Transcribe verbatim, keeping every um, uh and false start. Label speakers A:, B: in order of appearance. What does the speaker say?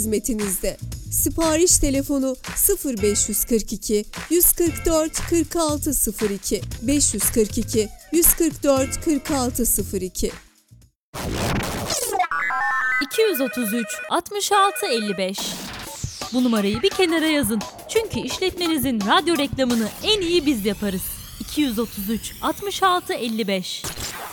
A: hizmetinizde. Sipariş telefonu sıfır beş kırk iki yüz kırk dört kırk altı sıfır iki beş yüz kırk iki yüz kırk dört kırk altı sıfır iki
B: iki yüz otuz üç altmış altı elli beş. Bu numarayı bir kenara yazın. Çünkü işletmenizin radyo reklamını en iyi biz yaparız. iki yüz otuz üç altmış altı elli beş.